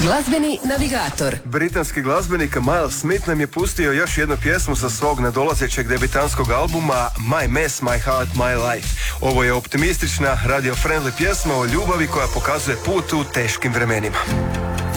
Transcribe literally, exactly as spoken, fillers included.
Glazbeni navigator. Britanski glazbenik Miles Smith nam je pustio još jednu pjesmu sa svog nadolazećeg debitanskog albuma My Mess, My Heart, My Life. Ovo je optimistična, radio-friendly pjesma o ljubavi koja pokazuje put u teškim vremenima.